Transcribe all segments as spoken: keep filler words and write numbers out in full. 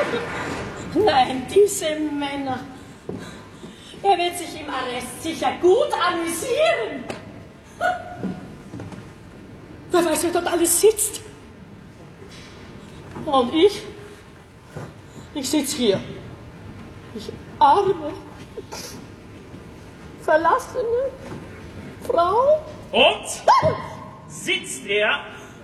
Nein, diese Männer. Er wird sich im Arrest sicher gut amüsieren. Wer weiß, wer dort alles sitzt. Und ich? Ich sitze hier. Ich arme, verlassene Frau. Und? Sitzt er?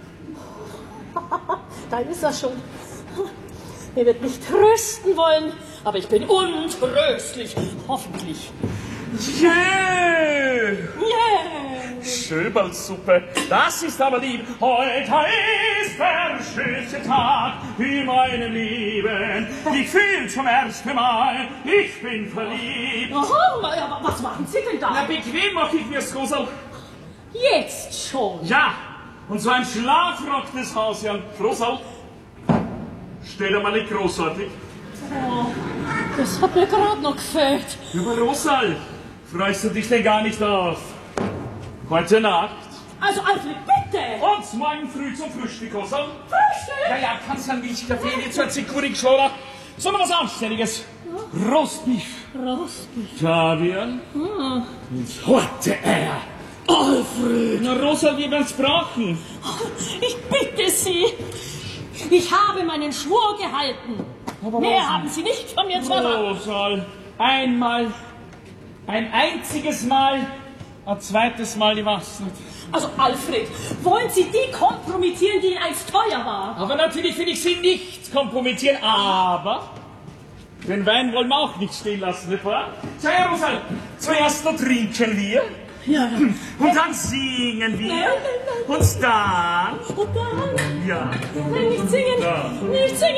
Da ist er schon. Er wird mich trösten wollen, aber ich bin untröstlich, hoffentlich. Yeah! Yeah! Schöberlsuppe, das ist aber lieb. Heute ist der schönste Tag in meinem Leben. Ich fühl zum ersten Mal, ich bin verliebt. Aha, aber was machen Sie denn da? Na, bequem mach ich mir's, Rosal. Jetzt schon? Ja, und so ein Schlafrock des Hausherrn. Rosal, stell dir mal nicht großartig. Oh, das hat mir gerade noch gefällt. Aber Rosal, freust du dich denn gar nicht auf heute Nacht? Also, Alfred, bitte! Und morgen früh zum Frühstück, Rosal. Frühstück? Ja, ja, kannst du Milchkaffee, nicht so ein Zikurik, Schloder. Sondern was Anständiges. Ja. Rostbeef. Rostbeef. Kaviar. Hm. Und heute Eier. Alfred! Na, Rosa, wir werden's brauchen. Ich bitte Sie. Ich habe meinen Schwur gehalten. Aber Mehr Rosa, haben Sie nicht von mir zu erwarten. Rosal, einmal, ein einziges Mal, ein zweites Mal, ich weiß nicht. Also, Alfred, wollen Sie die kompromittieren, die Ihnen einst teuer war? Aber natürlich will ich Sie nicht kompromittieren, aber den Wein wollen wir auch nicht stehen lassen, nicht wahr? So, Herr Rosal, zuerst noch trinken wir. Ja, ja. Und dann singen wir. Nein, nein, nein. Und dann. Und dann? Ja. Nein, nicht singen. Ja. Nicht singen.